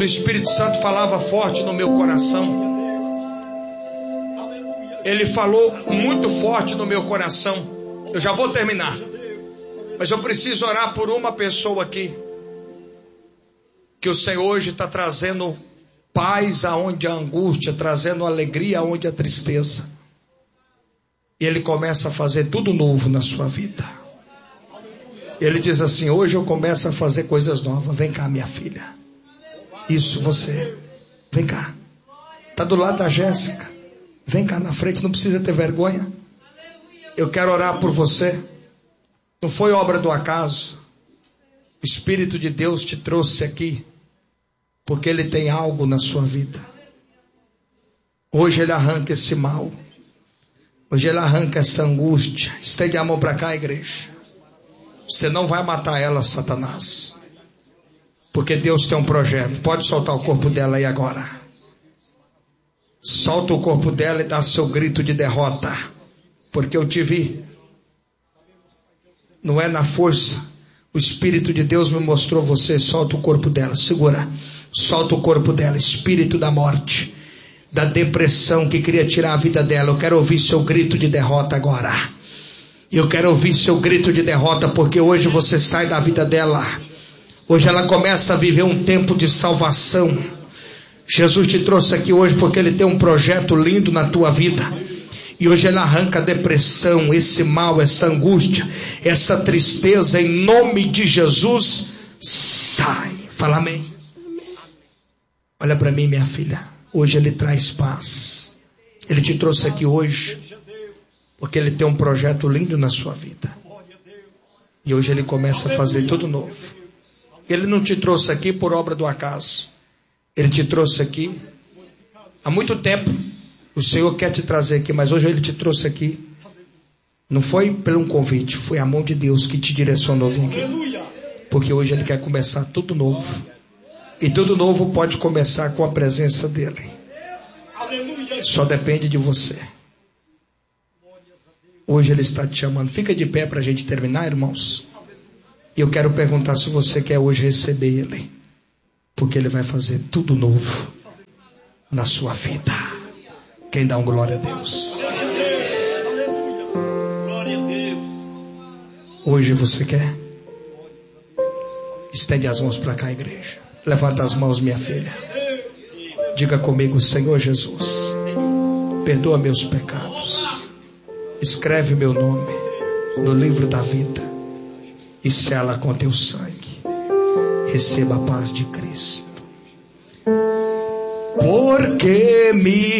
O Espírito Santo falava forte no meu coração. Ele falou muito forte no meu coração. Eu já vou terminar, mas eu preciso orar por uma pessoa aqui, que o Senhor hoje está trazendo paz aonde há angústia, trazendo alegria aonde há tristeza. E Ele começa a fazer tudo novo na sua vida. Ele diz assim: hoje eu começo a fazer coisas novas. Vem cá, minha filha. Isso, você. Vem cá. Está do lado da Jéssica. Vem cá na frente, não precisa ter vergonha. Eu quero orar por você. Não foi obra do acaso. O Espírito de Deus te trouxe aqui porque Ele tem algo na sua vida. Hoje Ele arranca esse mal. Hoje Ele arranca essa angústia. Estende a mão para cá, igreja. Você não vai matar ela, Satanás, porque Deus tem um projeto. Pode soltar o corpo dela aí agora. Solta o corpo dela e dá seu grito de derrota, porque eu te vi. Não é na força. O Espírito de Deus me mostrou você. Solta o corpo dela, segura. Solta o corpo dela. Espírito da morte, da depressão que queria tirar a vida dela, eu quero ouvir seu grito de derrota agora. Eu quero ouvir seu grito de derrota, porque hoje você sai da vida dela. Hoje ela começa a viver um tempo de salvação. Jesus te trouxe aqui hoje porque Ele tem um projeto lindo na tua vida. E hoje Ele arranca a depressão, esse mal, essa angústia, essa tristeza, em nome de Jesus. Sai. Fala amém. Olha para mim, minha filha. Hoje Ele traz paz. Ele te trouxe aqui hoje porque Ele tem um projeto lindo na sua vida. E hoje Ele começa a fazer tudo novo. Ele não te trouxe aqui por obra do acaso. Ele te trouxe aqui há muito tempo. O Senhor quer te trazer aqui, mas hoje Ele te trouxe aqui. Não foi por um convite, foi a mão de Deus que te direcionou vir aqui. Porque hoje Ele quer começar tudo novo. E tudo novo pode começar com a presença dEle. Só depende de você. Hoje Ele está te chamando. Fica de pé para a gente terminar, irmãos. E eu quero perguntar se você quer hoje receber Ele, porque Ele vai fazer tudo novo na sua vida. Quem dá um glória a Deus? Hoje você quer? Estende as mãos para cá, igreja. Levanta as mãos, minha filha. Diga comigo: Senhor Jesus, perdoa meus pecados. Escreve meu nome no livro da vida e sela com teu sangue. Receba a paz de Cristo. Porque me